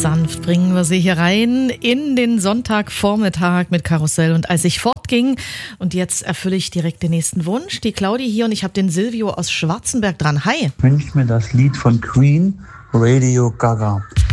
sanft bringen wir sie hier rein in den Sonntagvormittag mit Karussell und als ich fortging. Und jetzt erfülle ich direkt den nächsten Wunsch. Die Claudi hier und ich habe den Silvio aus Schwarzenberg dran. Hi. Ich wünsche mir das Lied von Queen, Radio Gaga.